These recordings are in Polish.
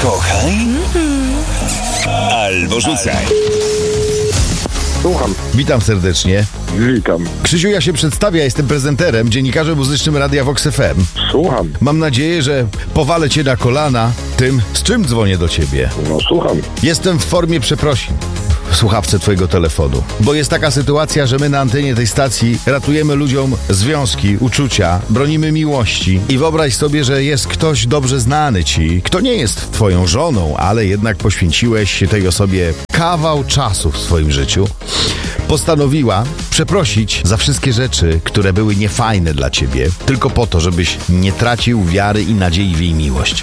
Kochaj albo rzucaj. Słucham. Witam serdecznie. Witam. Krzysiu, ja się przedstawię, jestem prezenterem, dziennikarzem muzycznym Radia Vox FM. Słucham. Mam nadzieję, że powalę cię na kolana tym, z czym dzwonię do ciebie. No słucham. Jestem w formie przeprosin w słuchawce twojego telefonu, bo jest taka sytuacja, że my na antenie tej stacji ratujemy ludziom związki, uczucia, bronimy miłości i wyobraź sobie, że jest ktoś dobrze znany ci, kto nie jest twoją żoną, ale jednak poświęciłeś tej osobie kawał czasu w swoim życiu. Postanowiła przeprosić za wszystkie rzeczy, które były niefajne dla ciebie, tylko po to, żebyś nie tracił wiary i nadziei w jej miłość.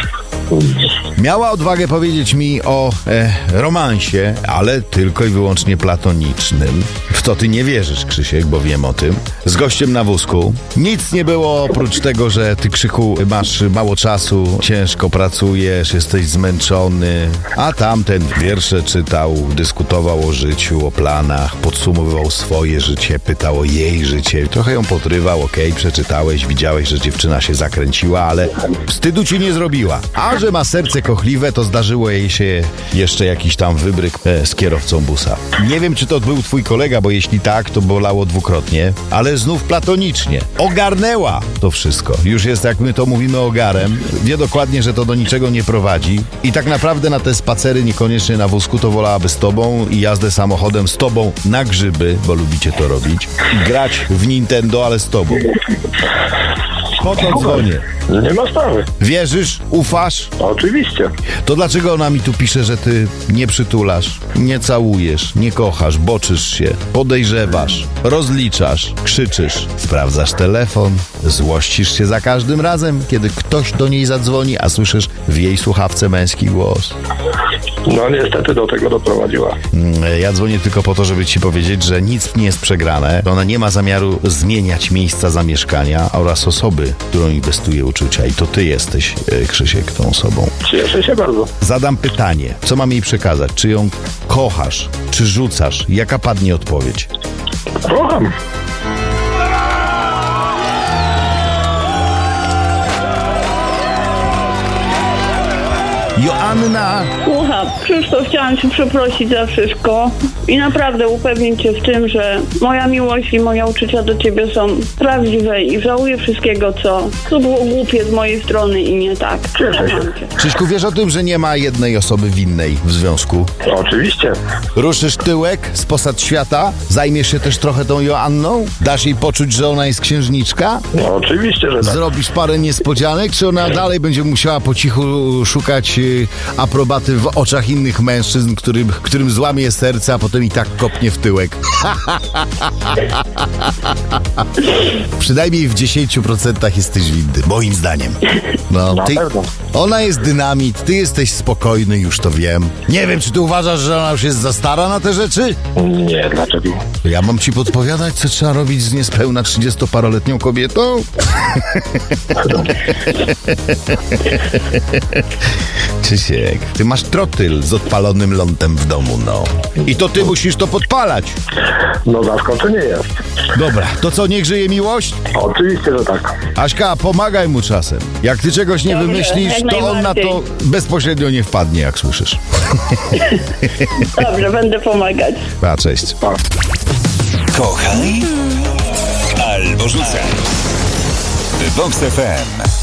Miała odwagę powiedzieć mi o romansie, ale tylko i wyłącznie platonicznym. W to ty nie wierzysz, Krzysiek, bo wiem o tym. Z gościem na wózku. Nic nie było oprócz tego, że ty, Krzychu, masz mało czasu, ciężko pracujesz, jesteś zmęczony, a tamten wiersze czytał, dyskutował o życiu, o planach, podsumowywał swoje życie, pytał o jej życie. Trochę ją podrywał, przeczytałeś, widziałeś, że dziewczyna się zakręciła, ale wstydu ci nie zrobiła. A że ma serce kochliwe, to zdarzyło jej się jeszcze jakiś tam wybryk z kierowcą busa. Nie wiem, czy to był twój kolega, bo jeśli tak, to bolało dwukrotnie, ale znów platonicznie. Ogarnęła to wszystko. Już jest, jak my to mówimy, ogarem. Wie dokładnie, że to do niczego nie prowadzi i tak naprawdę na te spacery, niekoniecznie na wózku, to wolałaby z tobą i jazdę samochodem z tobą na grzyby, bo lubicie to robić, i grać w Nintendo, ale z tobą. Po to dzwonię. Nie ma sprawy. Wierzysz? Ufasz? Oczywiście. To dlaczego ona mi tu pisze, że ty nie przytulasz, nie całujesz, nie kochasz, boczysz się, podejrzewasz, rozliczasz, krzyczysz, sprawdzasz telefon, złościsz się za każdym razem, kiedy ktoś do niej zadzwoni, a słyszysz w jej słuchawce męski głos? No niestety do tego doprowadziła. Ja dzwonię tylko po to, żeby ci powiedzieć, że nic nie jest przegrane. Ona nie ma zamiaru zmieniać miejsca zamieszkania oraz osoby, którą inwestuje uczucia. I to ty jesteś, Krzysiek, tą osobą. Cieszę się bardzo. Zadam pytanie. Co mam jej przekazać? Czy ją kochasz? Czy rzucasz? Jaka padnie odpowiedź? Kocham. Joanna! Słucham, Krzysztof, chciałam Cię przeprosić za wszystko i naprawdę upewnić Cię w tym, że moja miłość i moje uczucia do Ciebie są prawdziwe i żałuję wszystkiego, co było głupie z mojej strony i nie tak. Cieszę się. Krzyśku, wiesz o tym, że nie ma jednej osoby winnej w związku? Oczywiście. Ruszysz tyłek z posad świata? Zajmiesz się też trochę tą Joanną? Dasz jej poczuć, że ona jest księżniczka? No, oczywiście, że tak. Zrobisz parę niespodzianek? Czy ona dalej będzie musiała po cichu szukać aprobaty w oczach innych mężczyzn, którym złamie serce, a potem i tak kopnie w tyłek? Przynajmniej w 10% jesteś winny, moim zdaniem. No, Na pewno. ona jest dynamit, ty jesteś spokojny, już to wiem. Nie wiem, czy ty uważasz, że ona już jest za stara na te rzeczy? Nie, dlaczego? Ja mam ci podpowiadać, co trzeba robić z niespełna 30-paroletnią kobietą? Krzysiek, ty masz trotyl z odpalonym lądem w domu, no. I to ty musisz to podpalać. No zaskoczenie jest. Dobra, to co, niech żyje miłość? Oczywiście, że tak. Aśka, pomagaj mu czasem. Jak ty czegoś nie Dobrze, wymyślisz, jak to on na najbardziej. to bezpośrednio nie wpadnie, jak słyszysz. Dobrze, będę pomagać. A, cześć. Kochaj albo rzucaj. Vox FM.